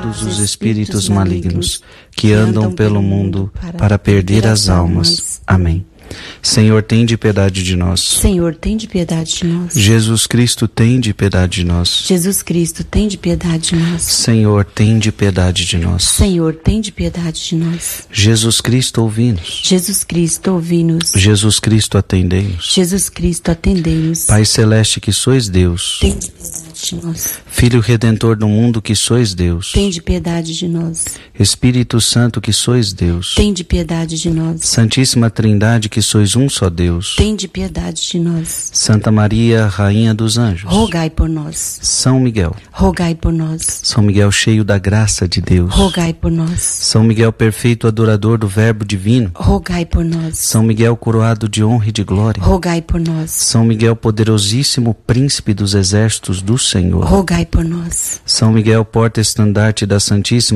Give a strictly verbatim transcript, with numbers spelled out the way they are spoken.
todos os espíritos malignos que andam pelo mundo para perder as almas. Amém. Senhor, tende piedade de nós. Senhor, tende piedade de nós. Jesus Cristo, tende piedade de nós. Jesus Cristo, tende piedade de nós. Senhor, tende piedade de nós. Senhor, tende piedade de nós. Jesus Cristo, ouvi-nos. Jesus Cristo, ouvi-nos. Jesus Cristo, atendei-nos. Jesus Cristo, atendei-nos. Pai celeste que sois Deus, tende piedade de nós. Filho redentor do mundo que sois Deus, tende piedade de nós. Espírito Santo que sois Deus, tende piedade de nós. Santíssima Trindade que sois um só Deus, tende piedade de nós. Santa Maria, Rainha dos Anjos, rogai por nós. São Miguel, rogai por nós. São Miguel cheio da graça de Deus, rogai por nós. São Miguel perfeito adorador do Verbo divino, rogai por nós. São Miguel coroado de honra e de glória, rogai por nós. São Miguel poderosíssimo príncipe dos exércitos do Senhor, rogai por nós. São Miguel porta-estandarte da Santíssima